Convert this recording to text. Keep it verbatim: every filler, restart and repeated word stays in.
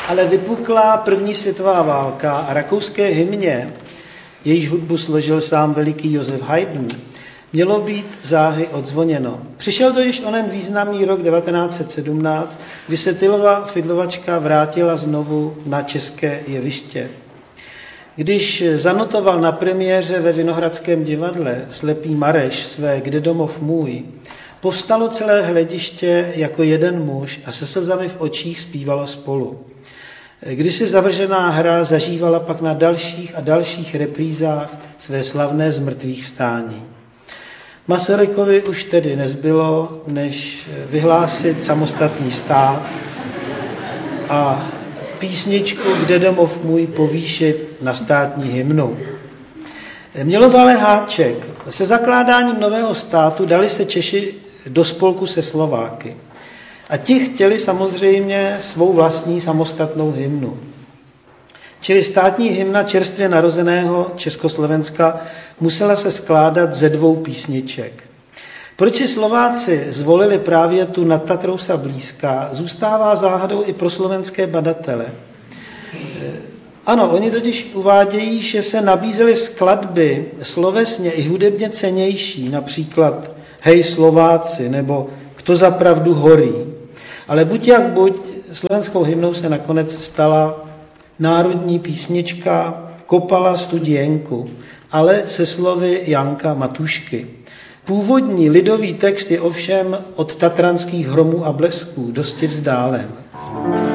Ale vypukla první světová válka a rakouské hymně, jejíž hudbu složil sám veliký Josef Haydn, mělo být záhy odzvoněno. Přišel to již onen významný rok devatenáct set sedmnáct, kdy se Tyllova fidlovačka vrátila znovu na české jeviště. Když zanotoval na premiéře ve Vinohradském divadle Slepý Mareš své Kde domov můj, povstalo celé hlediště jako jeden muž a se slzami v očích zpívalo spolu. Když si zavržená hra zažívala pak na dalších a dalších reprízách své slavné zmrtvých vstání. Masarykovi už tedy nezbylo, než vyhlásit samostatný stát a písničku Kde domov můj povýšit na státní hymnu. Mělo to ale háček. Se zakládáním nového státu dali se Češi do spolku se Slováky. A ti chtěli samozřejmě svou vlastní samostatnou hymnu. Čili státní hymna čerstvě narozeného Československa musela se skládat ze dvou písniček. Proč si Slováci zvolili právě tu Nad Tatrou sa blízká, zůstává záhadou i pro slovenské badatele. Ano, oni totiž uvádějí, že se nabízely skladby slovesně i hudebně cennější, například Hej Slováci nebo Kto za pravdu horí. Ale buď jak buď, slovenskou hymnou se nakonec stala národní písnička Kopala studienku, ale se slovy Janka Matušky. Původní lidový text je ovšem od tatranských hromů a blesků dosti vzdálen.